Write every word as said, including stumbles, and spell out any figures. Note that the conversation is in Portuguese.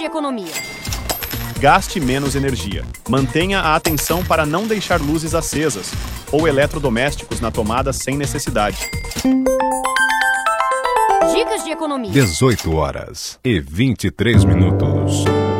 economia. Gaste menos energia. Mantenha a atenção para não deixar luzes acesas ou eletrodomésticos na tomada sem necessidade. Dicas de economia. dezoito horas e vinte e três minutos.